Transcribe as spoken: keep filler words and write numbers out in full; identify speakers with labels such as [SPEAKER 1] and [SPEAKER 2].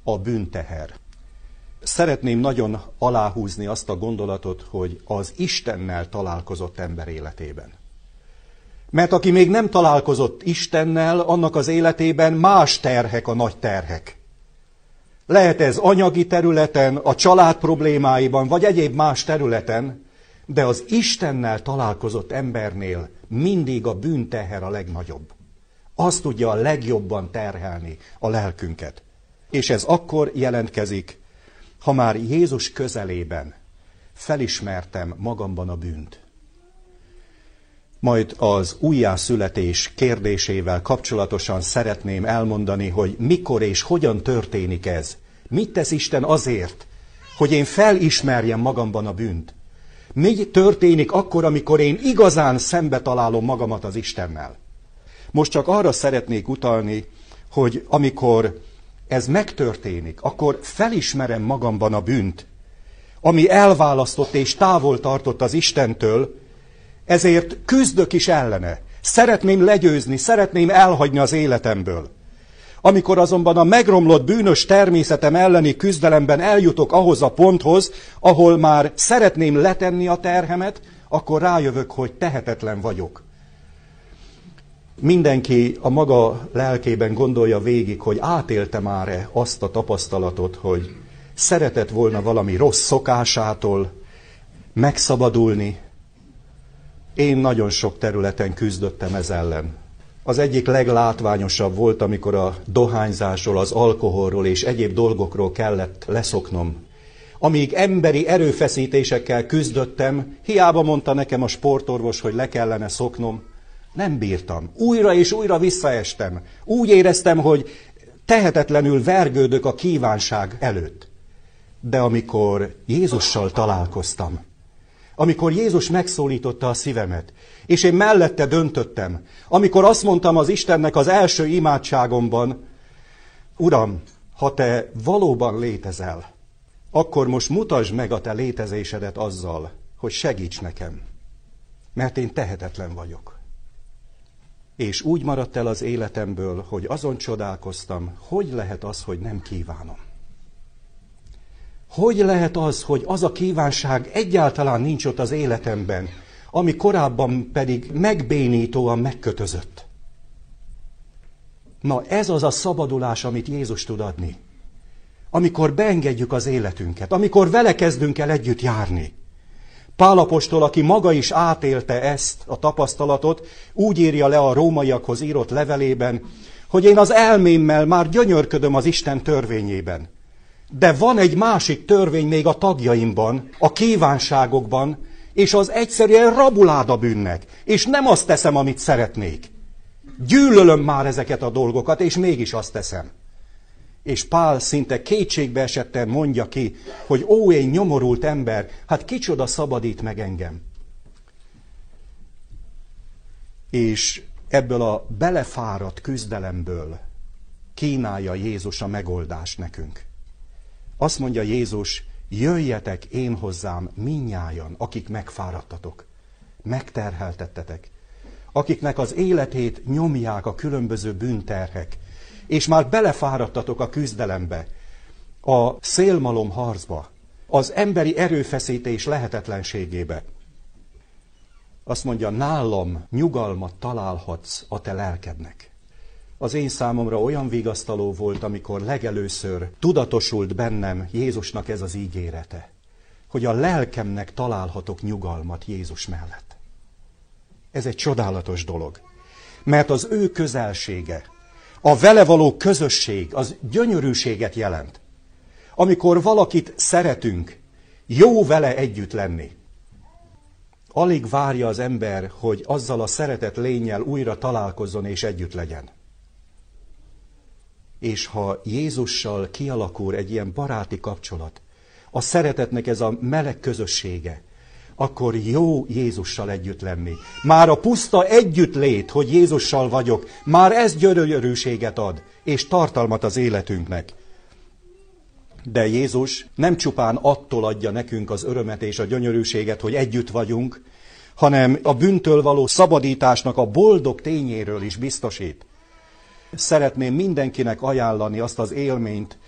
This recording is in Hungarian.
[SPEAKER 1] a bűnteher. Szeretném nagyon aláhúzni azt a gondolatot, hogy az Istennel találkozott ember életében. Mert aki még nem találkozott Istennel, annak az életében más terhek a nagy terhek. Lehet ez anyagi területen, a család problémáiban, vagy egyéb más területen, de az Istennel találkozott embernél mindig a bűnteher a legnagyobb. Az tudja a legjobban terhelni a lelkünket. És ez akkor jelentkezik, ha már Jézus közelében felismertem magamban a bűnt. Majd az újjászületés kérdésével kapcsolatosan szeretném elmondani, hogy mikor és hogyan történik ez. Mit tesz Isten azért, hogy én felismerjem magamban a bűnt? Mi történik akkor, amikor én igazán szembe találom magamat az Istennel? Most csak arra szeretnék utalni, hogy amikor ez megtörténik, akkor felismerem magamban a bűnt, ami elválasztott és távol tartott az Istentől, ezért küzdök is ellene. Szeretném legyőzni, szeretném elhagyni az életemből. Amikor azonban a megromlott bűnös természetem elleni küzdelemben eljutok ahhoz a ponthoz, ahol már szeretném letenni a terhemet, akkor rájövök, hogy tehetetlen vagyok. Mindenki a maga lelkében gondolja végig, hogy átélte már-e azt a tapasztalatot, hogy szeretett volna valami rossz szokásától megszabadulni. Én nagyon sok területen küzdöttem ez ellen. Az egyik leglátványosabb volt, amikor a dohányzásról, az alkoholról és egyéb dolgokról kellett leszoknom. Amíg emberi erőfeszítésekkel küzdöttem, hiába mondta nekem a sportorvos, hogy le kellene szoknom, nem bírtam. Újra és újra visszaestem. Úgy éreztem, hogy tehetetlenül vergődök a kívánság előtt. De amikor Jézussal találkoztam, amikor Jézus megszólította a szívemet, és én mellette döntöttem, amikor azt mondtam az Istennek az első imádságomban, Uram, ha te valóban létezel, akkor most mutasd meg a te létezésedet azzal, hogy segíts nekem, mert én tehetetlen vagyok. És úgy maradt el az életemből, hogy azon csodálkoztam, hogy lehet az, hogy nem kívánom. Hogy lehet az, hogy az a kívánság egyáltalán nincs ott az életemben, ami korábban pedig megbénítóan megkötözött. Na ez az a szabadulás, amit Jézus tud adni. Amikor beengedjük az életünket, amikor vele kezdünk el együtt járni. Pál apostol, aki maga is átélte ezt a tapasztalatot, úgy írja le a rómaiakhoz írott levelében, hogy én az elmémmel már gyönyörködöm az Isten törvényében. De van egy másik törvény még a tagjaimban, a kívánságokban, és az egyszerűen rabulád a bűnnek, és nem azt teszem, amit szeretnék. Gyűlölöm már ezeket a dolgokat, és mégis azt teszem. És Pál szinte kétségbe esetten mondja ki, hogy ó, én nyomorult ember, hát kicsoda szabadít meg engem. És ebből a belefáradt küzdelemből kínálja Jézus a megoldást nekünk. Azt mondja Jézus, jöjjetek én hozzám mindnyájan, akik megfáradtatok, megterheltettetek, akiknek az életét nyomják a különböző bűnterhek, és már belefáradtatok a küzdelembe, a szélmalom harcba, az emberi erőfeszítés lehetetlenségébe. Azt mondja, nálam nyugalmat találhatsz a te lelkednek. Az én számomra olyan vigasztaló volt, amikor legelőször tudatosult bennem Jézusnak ez az ígérete, hogy a lelkemnek találhatok nyugalmat Jézus mellett. Ez egy csodálatos dolog, mert az ő közelsége, a vele való közösség, az gyönyörűséget jelent. Amikor valakit szeretünk, jó vele együtt lenni. Alig várja az ember, hogy azzal a szeretett lénnyel újra találkozzon és együtt legyen. És ha Jézussal kialakul egy ilyen baráti kapcsolat, a szeretetnek ez a meleg közössége, akkor jó Jézussal együtt lenni. Már a puszta együttlét, hogy Jézussal vagyok, már ez gyönyörűséget ad, és tartalmat az életünknek. De Jézus nem csupán attól adja nekünk az örömet és a gyönyörűséget, hogy együtt vagyunk, hanem a bűntől való szabadításnak a boldog tényéről is biztosít. Szeretném mindenkinek ajánlani azt az élményt,